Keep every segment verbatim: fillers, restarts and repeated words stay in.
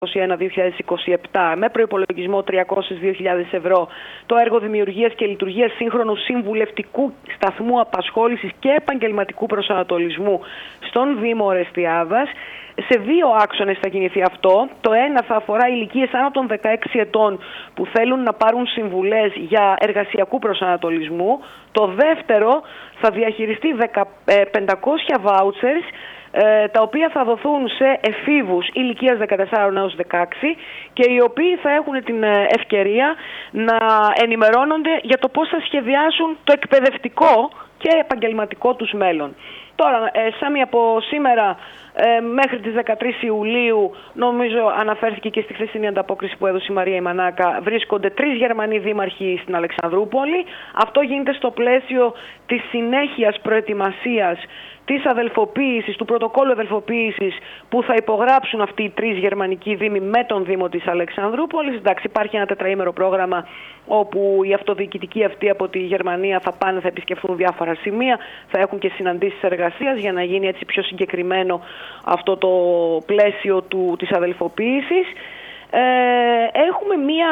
είκοσι ένα με δύο χιλιάδες είκοσι επτά με προϋπολογισμό τριακόσιες δύο χιλιάδες ευρώ το έργο δημιουργίας και λειτουργίας σύγχρονου συμβουλευτικού σταθμού απασχόλησης και επαγγελματικού προσανατολισμού στον Δήμο Ορεστιάδας. Σε δύο άξονες θα κινηθεί αυτό. Το ένα θα αφορά ηλικίες άνω των δεκαέξι ετών που θέλουν να πάρουν συμβουλές για εργασιακού προσανατολισμού. Το δεύτερο θα διαχειριστεί πεντακόσια βάουτσερς τα οποία θα δοθούν σε εφήβους ηλικίας δεκατεσσάρων έως δεκαέξι και οι οποίοι θα έχουν την ευκαιρία να ενημερώνονται για το πώς θα σχεδιάσουν το εκπαιδευτικό και επαγγελματικό τους μέλλον. Τώρα, ε, Σάμι, από σήμερα ε, μέχρι τις δεκατρείς Ιουλίου, νομίζω αναφέρθηκε και στη χθεσινή ανταπόκριση που έδωσε η Μαρία η Μανάκα, βρίσκονται τρεις Γερμανοί δήμαρχοι στην Αλεξανδρούπολη. Αυτό γίνεται στο πλαίσιο της συνέχειας προετοιμασίας της αδελφοποίησης, του πρωτοκόλλου αδελφοποίησης που θα υπογράψουν αυτοί οι τρεις γερμανικοί δήμοι με τον Δήμο της Αλεξανδρούπολης. Εντάξει, υπάρχει ένα τετραήμερο πρόγραμμα όπου οι αυτοδιοικητικοί αυτοί από τη Γερμανία θα πάνε, θα επισκεφθούν διάφορα σημεία, θα έχουν και συναντήσεις εργασίας για να γίνει έτσι πιο συγκεκριμένο αυτό το πλαίσιο του, της αδελφοποίησης. Ε, έχουμε μία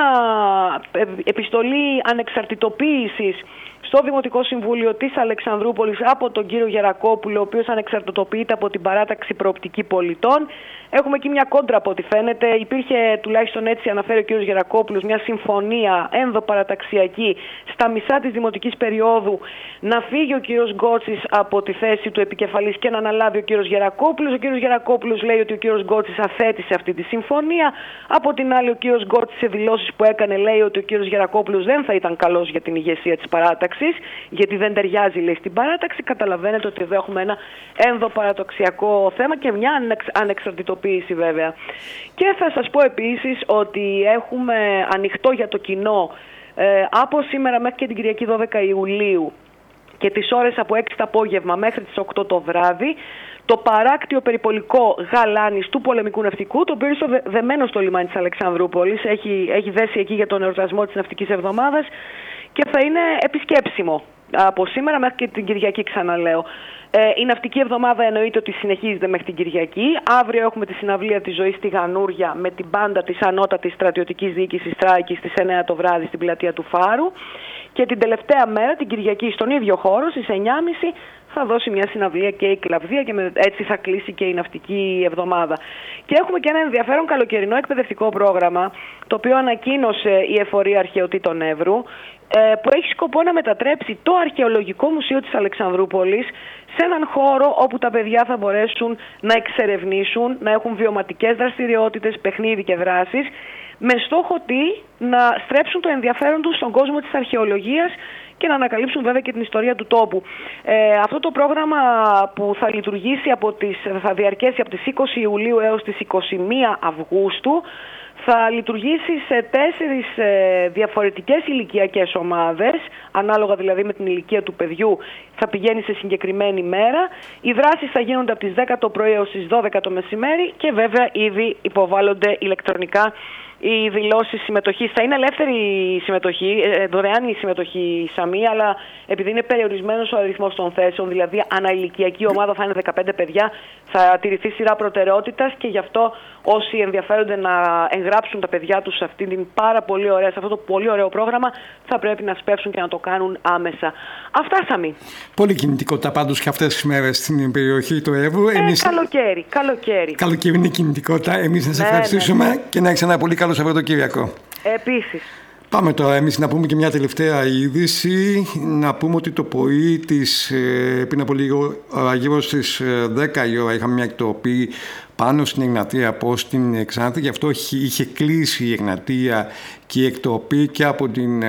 επιστολή ανεξαρτητοποίησης στο Δημοτικό Συμβούλιο της Αλεξανδρούπολης από τον κύριο Γερακόπουλο, ο οποίος ανεξαρτητοποιείται από την παράταξη Προοπτική Πολιτών. Έχουμε εκεί μια κόντρα από ό,τι φαίνεται. Υπήρχε, τουλάχιστον έτσι αναφέρει ο κύριος Γερακόπουλος, μια συμφωνία ενδοπαραταξιακή στα μισά της δημοτικής περίοδου να φύγει ο κύριος Γκότσης από τη θέση του επικεφαλής και να αναλάβει ο κύριος Γερακόπουλος. Ο κύριος Γερακόπουλος λέει ότι ο κύριος Γκότσης αθέτησε αυτή τη συμφωνία. Από την άλλη, ο κύριος Γκότσης σε δηλώσεις που έκανε λέει ότι ο κύριος Γερακόπουλος δεν θα ήταν καλός για την ηγεσία της παράταξης, γιατί δεν ταιριάζει, λέει, στην παράταξη. Καταλαβαίνετε ότι εδώ έχουμε ένα ενδοπαραταξιακό θέμα και μια ανεξαρτητοποίηση βέβαια. Και θα σας πω επίσης ότι έχουμε ανοιχτό για το κοινό ε, από σήμερα μέχρι και την Κυριακή δώδεκα Ιουλίου και τις ώρες από έξι το απόγευμα μέχρι τις οκτώ το βράδυ το παράκτιο περιπολικό Γαλάνης του πολεμικού ναυτικού, το οποίο είναι δεμένο στο λιμάνι της Αλεξανδρούπολης, έχει, έχει δέσει εκεί για τον εορτασμό της Ναυτικής Εβδομάδας και θα είναι επισκέψιμο από σήμερα μέχρι και την Κυριακή, ξαναλέω. Ε, η Ναυτική Εβδομάδα εννοείται ότι συνεχίζεται μέχρι την Κυριακή. Αύριο έχουμε τη συναυλία της ζωής στη Γανούρια με την μπάντα της Ανώτατης Στρατιωτικής Διοίκησης Στράικης στις εννιά το βράδυ στην πλατεία του Φάρου. Και την τελευταία μέρα, την Κυριακή, στον ίδιο χώρο, στις εννιά και μισή, θα δώσει μια συναυλία και η Κλαβδία και με, έτσι θα κλείσει και η Ναυτική Εβδομάδα. Και έχουμε και ένα ενδιαφέρον καλοκαιρινό εκπαιδευτικό πρόγραμμα, το οποίο ανακοίνωσε η Εφορία Αρχαιοτήτων Εύρου, που έχει σκοπό να μετατρέψει το Αρχαιολογικό Μουσείο της Αλεξανδρούπολης σε έναν χώρο όπου τα παιδιά θα μπορέσουν να εξερευνήσουν, να έχουν βιωματικές δραστηριότητες, παιχνίδι και δράσεις, με στόχο τι, να στρέψουν το ενδιαφέρον τους στον κόσμο της αρχαιολογίας και να ανακαλύψουν βέβαια και την ιστορία του τόπου. Ε, αυτό το πρόγραμμα που θα λειτουργήσει από τις, θα διαρκέσει από τις είκοσι Ιουλίου έως τις είκοσι μία Αυγούστου, θα λειτουργήσει σε τέσσερις ε, διαφορετικές ηλικιακές ομάδες, ανάλογα δηλαδή με την ηλικία του παιδιού θα πηγαίνει σε συγκεκριμένη μέρα. Οι δράσεις θα γίνονται από τις δέκα το πρωί έως τις δώδεκα το μεσημέρι και βέβαια ήδη υποβάλλονται ηλεκτρονικά οι δηλώσεις συμμετοχής. Θα είναι ελεύθερη η συμμετοχή, δωρεάν η συμμετοχή, Σαμή, αλλά επειδή είναι περιορισμένος ο αριθμός των θέσεων, δηλαδή αναηλικιακή ομάδα θα είναι δεκαπέντε παιδιά, θα τηρηθεί σειρά προτεραιότητας και γι' αυτό όσοι ενδιαφέρονται να εγγράψουν τα παιδιά τους σε, αυτή την πάρα πολύ ωραία, σε αυτό το πολύ ωραίο πρόγραμμα θα πρέπει να σπεύσουν και να το κάνουν άμεσα. Αυτά, Σαμή. Πολύ κινητικότητα πάντως και αυτές τις μέρες στην περιοχή του Εύρου. Ε, Εμείς... Καλοκαίρι, καλοκαίρι. Καλοκαιρινή κινητικότητα. Εμείς να σε ναι, ευχαριστήσουμε ναι, ναι. και να έχεις ένα πολύ καλό Σαββατοκύριακο. Επίσης. Πάμε τώρα εμείς να πούμε και μια τελευταία είδηση. Να πούμε ότι το πρωί της, πριν από λίγο, γύρω στις δέκα η ώρα, είχαμε μια εκτροπή πάνω στην Εγνατία προς την Ξάνθη. Γι' αυτό είχε κλείσει η Εγνατία και η εκτροπή και από την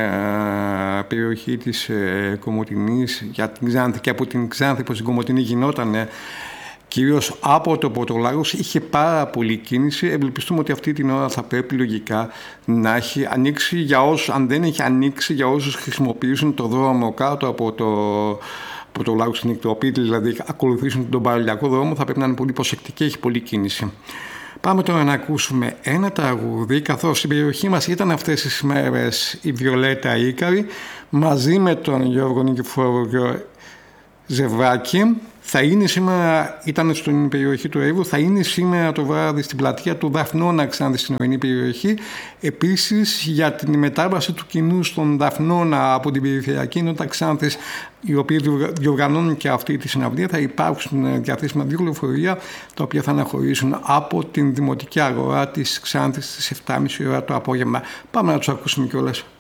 uh, περιοχή της uh, Κομοτηνής για την Ξάνθη και από την Ξάνθη προς την Κομοτηνή γινότανε. Κυρίως από το Πορτολάγος είχε πάρα πολύ κίνηση. Ευελπιστούμε ότι αυτή την ώρα θα πρέπει λογικά να έχει ανοίξει για όσους, αν δεν έχει ανοίξει, για όσους χρησιμοποιήσουν το δρόμο κάτω από το Πορτολάγος στην εκτροπή, δηλαδή ακολουθήσουν τον παραλιακό δρόμο, θα πρέπει να είναι πολύ προσεκτικοί, έχει πολύ κίνηση. Πάμε τώρα να ακούσουμε ένα τραγούδι, καθώς στην περιοχή μας ήταν αυτές τις μέρες η Βιολέτα Ίκαρη, μαζί με τον Γιώργο Νικηφόρο Ζευράκι. Θα είναι σήμερα, ήταν στην περιοχή του Εύβου, θα είναι σήμερα το βράδυ στην πλατεία του Δαφνώνα Ξάνθη στην ορεινή περιοχή. Επίσης για την μετάβαση του κοινού στον Δαφνώνα από την περιφερειακή ενότητα Ξάνθης, οι οποίοι διοργανώνουν και αυτή τη συναυλία, θα υπάρξουν διαθέσιμα δύο λεωφορεία τα οποία θα αναχωρήσουν από την Δημοτική Αγορά της Ξάνθης στις επτά και μισή ώρα το απόγευμα. Πάμε να τους ακούσουμε κιόλας.